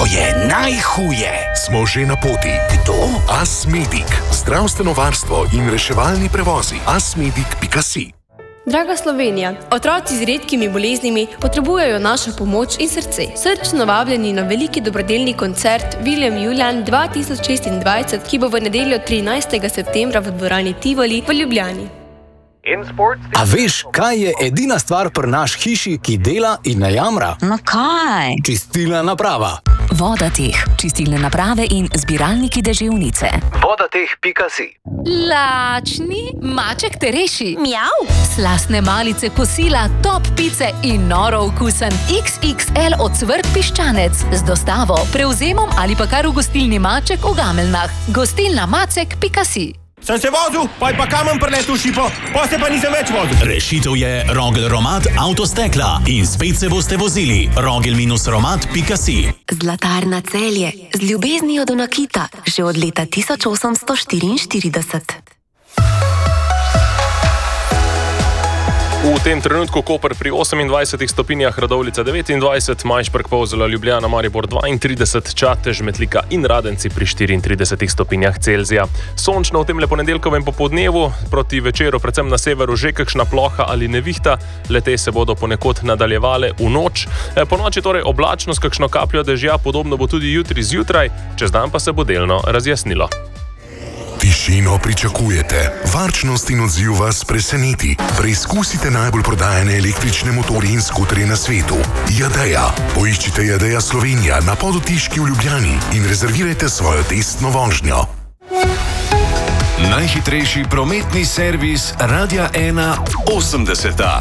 je najhuje. Smo že na poti. Kdo? Asmedic. Zdravstveno varstvo in reševalni prevozi. Asmedic.si. Draga Slovenija, otroci z redkimi boleznimi potrebujejo našo pomoč in srce. Srčno vabljeni na veliki dobrodelni koncert William Julian 2026, ki bo v nedeljo 13. septembra v dvorani Tivoli v Ljubljani. A veš, kaj je edina stvar pri naš hiši, ki dela in ne jamra? No kaj? Čistilna naprava. Vodateh, čistilne naprave in zbiralniki deževnice. Vodateh.si. Lačni, maček te reši. Mjav. Slastne malice kosila, top pice in noro okusen XXL ocvrt piščanec. Z dostavo, prevzemom ali pa kar v gostilni Maček v Gameljnah. Gostilna Macek.si. Sem se vozil, pa je pa kamen preletel v šipo, pa se pa nisem več vozil. Rešitev je Rogel Romat Avtostekla in spet se boste vozili. Rogel-romat.si. Zlatarna Celje, z ljubeznijo do nakita, že od leta 1844. V tem trenutku Koper pri 28 stopinjah, Radovljica 29, Majšperk, Polzela, Ljubljana, Maribor 32, Čatež, Metlika in Radenci pri 34 stopinjah Celzija. Sončno v tem ponedeljkovem popoldnevu, proti večeru predvsem na severu že kakšna ploha ali nevihta, le-te se bodo ponekod nadaljevale v noč. Po noči torej oblačno s kakšno kapljo dežja, podobno bo tudi jutri zjutraj, čez dan pa se bo delno razjasnilo. Tišino pričakujete, varčnost in odziv vas preseneti. Preizkusite najbolj prodajane električne motorje in skuterje na svetu. Jadeja. Poiščite Jadeja Slovenija na Podotiški v Ljubljani in rezervirajte svojo testno vožnjo. Najhitrejši prometni servis Radia 1 80.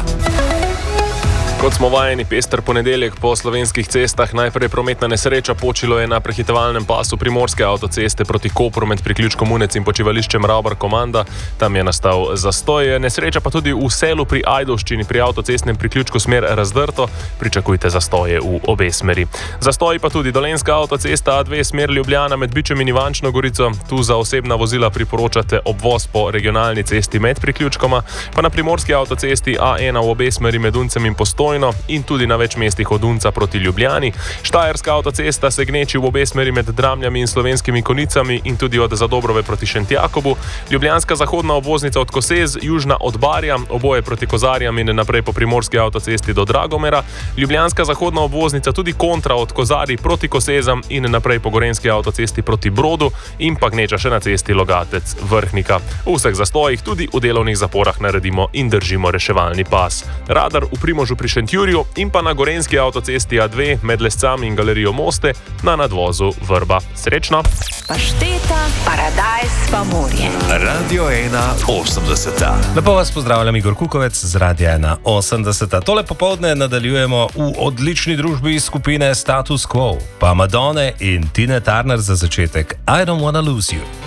Kot smo vajeni, pester ponedeljek po slovenskih cestah. Najprej prometna nesreča, počilo je na prehitevalnem pasu Primorske avtoceste proti Kopru med priključkom Unec in počivališčem Ravbar-Komanda. Tam je nastal zastoj. Nesreča pa tudi v Selu pri Ajdovščini pri avtocestnem priključku smer Razdrto. Pričakujte zastoje v obe smeri. Zastoji pa tudi Dolenjska avtocesta A2 smer Ljubljana med Bičem in Ivančno Gorico. Tu za osebna vozila priporočate obvoz po regionalni cesti med priključkoma, pa na Primorski avtocesti A1 v obe smeri med Uncem in Postojno in tudi na več mestih od Unca proti Ljubljani. Štajerska avtocesta se gneči v obe smeri med Dramljami in Slovenskimi Konicami in tudi od Zadobrove proti Šentjakobu. Ljubljanska zahodna obvoznica od Kosez, južna od Barja, oboje proti Kozarjam in naprej po Primorski avtocesti do Dragomera. Ljubljanska zahodna obvoznica tudi kontra od Kozarij proti Kosezam in naprej po Gorenjski avtocesti proti Brodu in pa gneča še na cesti Logatec-Vrhnika. V vseh zastojih tudi v delovnih zaporah naredimo in držimo reševalni pas. Radar v Primožu pri Šentjurju in pa na Gorenjski avtocesti A2 med Lescami in Galerijo Moste na nadvozu Vrba. Srečno! Pašteta, paradajz pa morje. Radio 1 80. Lepo vas pozdravljam, Igor Kukovec z Radia 1 80. Tole popoldne nadaljujemo v odlični družbi skupine Status Quo, pa Madone in Tine Turner za začetek I Don't Wanna Lose You.